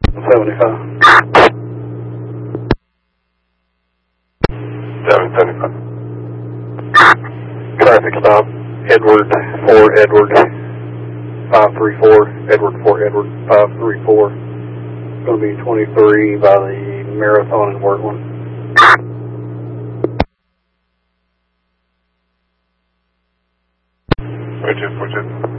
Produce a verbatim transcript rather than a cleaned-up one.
seventy-five. seven seventy-five. Traffic stop, Edward four Edward, five three four, Edward four Edward, five three four. It's going to be twenty-three by the Marathon and Workland. Which is, which is?